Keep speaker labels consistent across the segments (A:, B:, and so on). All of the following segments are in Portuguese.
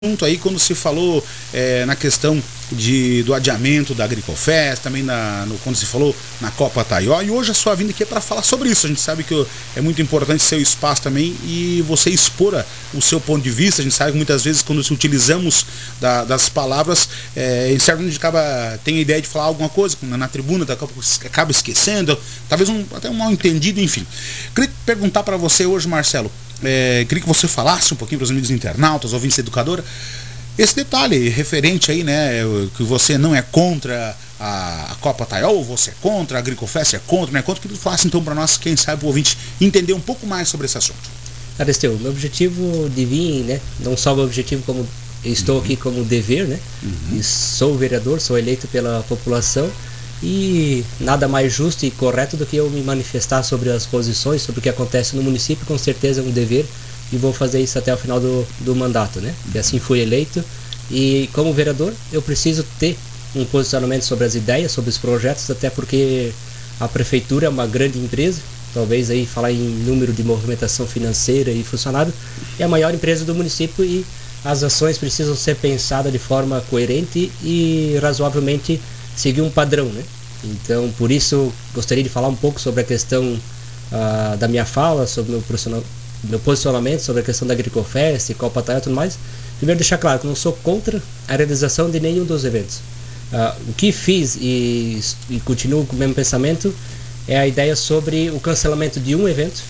A: Aí quando se falou na questão do adiamento da Agricofest, também quando se falou na Copa Taió, e hoje a sua vinda aqui é para falar sobre isso. A gente sabe que é muito importante seu espaço também e você expor o seu ponto de vista. A gente sabe que muitas vezes quando utilizamos das palavras, em certo momento tem a ideia de falar alguma coisa na tribuna, acaba esquecendo, talvez até um mal entendido, enfim. Queria perguntar para você hoje, Marcelo, queria que você falasse um pouquinho para os amigos internautas, ouvintes da Educadora, esse detalhe referente aí, né, que você não é contra a Copa Taió, ou você é contra a Agricofest, é contra, não é contra, que tu falasse então para nós, quem sabe o ouvinte entender um pouco mais sobre esse assunto.
B: Aristeu, meu objetivo de vir, né, não só meu objetivo como estou aqui como dever, né, e sou vereador, sou eleito pela população, e nada mais justo e correto do que eu me manifestar sobre as posições, sobre o que acontece no município. Com certeza é um dever e vou fazer isso até o final do mandato, né? E assim fui eleito, e como vereador eu preciso ter um posicionamento sobre as ideias, sobre os projetos, até porque a prefeitura é uma grande empresa, talvez aí falar em número de movimentação financeira e funcionário, é a maior empresa do município e as ações precisam ser pensadas de forma coerente e razoavelmente seguir um padrão, né? Então, por isso, gostaria de falar um pouco sobre a questão da minha fala, sobre meu posicionamento sobre a questão da Agricofest, Copa Taió e tudo mais. Primeiro, deixar claro que não sou contra a realização de nenhum dos eventos. O que fiz e continuo com o mesmo pensamento é a ideia sobre o cancelamento de um evento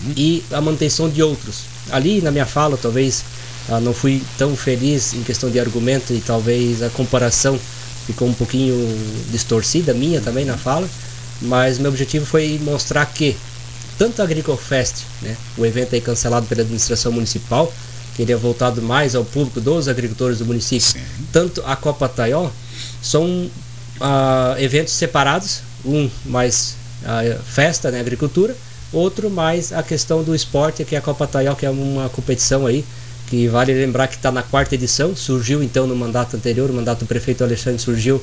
B: e a manutenção de outros. Ali, na minha fala, talvez não fui tão feliz em questão de argumento e talvez a comparação ficou um pouquinho distorcida, minha também na fala, mas meu objetivo foi mostrar que tanto a Agricofest, né, o evento aí cancelado pela administração municipal, que ele é voltado mais ao público dos agricultores do município, sim, tanto a Copa Taió, são eventos separados, um mais festa, né, agricultura, outro mais a questão do esporte, que é a Copa Taió, que é uma competição aí, que vale lembrar que está na 4ª edição, surgiu então no mandato anterior, o mandato do prefeito Alexandre, surgiu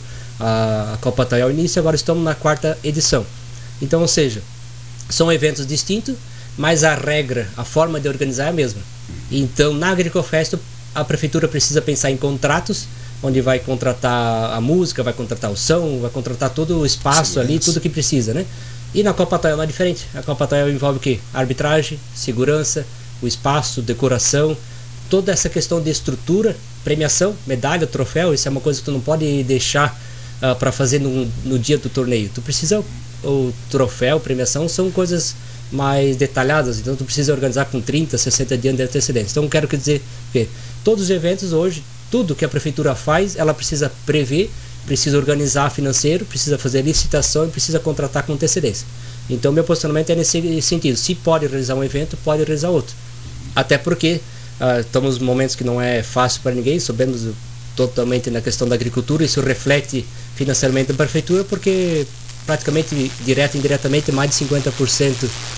B: a Copa Taió ao início, agora estamos na 4ª edição. Então, ou seja, são eventos distintos, mas a regra, a forma de organizar é a mesma. Então, na Agricofest, a prefeitura precisa pensar em contratos, onde vai contratar a música, vai contratar o som, vai contratar todo o espaço ali, tudo que precisa, né? E na Copa Taió não é diferente. A Copa Taió envolve o quê? Arbitragem, segurança, o espaço, decoração, toda essa questão de estrutura, premiação, medalha, troféu. Isso é uma coisa que tu não pode deixar para fazer no dia do torneio. Tu precisa, o troféu, premiação, são coisas mais detalhadas, então tu precisa organizar com 30, 60 dias de antecedência. Então quero dizer que todos os eventos hoje, tudo que a prefeitura faz, ela precisa prever, precisa organizar financeiro, precisa fazer licitação e precisa contratar com antecedência. Então meu posicionamento é nesse sentido. Se pode realizar um evento, pode realizar outro. Até porque estamos em momentos que não é fácil para ninguém, sabemos totalmente na questão da agricultura, isso reflete financeiramente na prefeitura, porque praticamente, direto e indiretamente, mais de 50%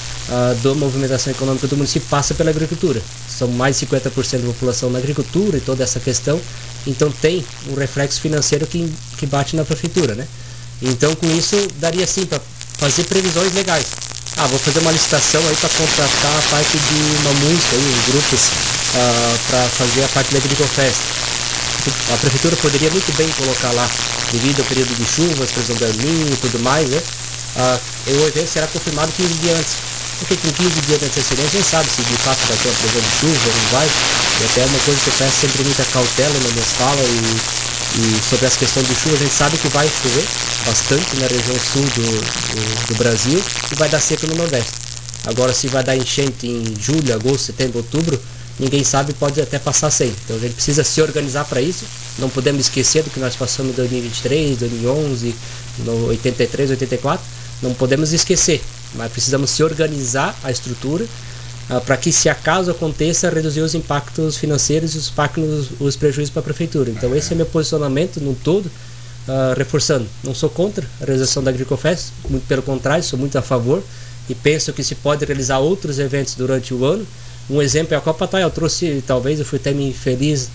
B: da movimentação econômica do município passa pela agricultura. São mais de 50% da população na agricultura e toda essa questão, então tem um reflexo financeiro que bate na prefeitura, né? Então com isso daria sim para fazer previsões legais. Vou fazer uma licitação aí para contratar a parte de uma música, aí, um grupo para fazer a parte da Agricofest. A prefeitura poderia muito bem colocar lá, devido ao período de chuvas, previsão de aninho e tudo mais, né? O evento será confirmado 15 dias antes. Porque com 15 dias de antecedência, a gente sabe se de fato vai ter uma previsão de chuva, não vai. E até é uma coisa que eu peço sempre muita cautela na minha fala, e sobre essa questão de chuva, a gente sabe que vai chover bastante na região sul do Brasil e vai dar seca no Nordeste. Agora, se vai dar enchente em julho, agosto, setembro, outubro, ninguém sabe, pode até passar sem. Então a gente precisa se organizar para isso. Não podemos esquecer do que nós passamos em 2023, 2011, no 83, 84. Não podemos esquecer, mas precisamos se organizar a estrutura para que, se acaso aconteça, reduzir os impactos financeiros e os prejuízos para a prefeitura. Então esse é meu posicionamento no todo, reforçando. Não sou contra a realização da Agricofest, muito pelo contrário, sou muito a favor e penso que se pode realizar outros eventos durante o ano. Um exemplo é a Copa Taió. Eu trouxe, talvez eu fui até infeliz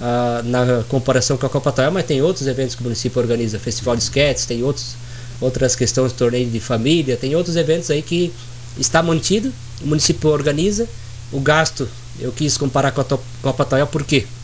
B: na comparação com a Copa Taió, mas tem outros eventos que o município organiza, festival de esquetes, tem outras questões de torneio de família, tem outros eventos aí que está mantido, o município organiza. O gasto, eu quis comparar com a Copa Taió, por quê?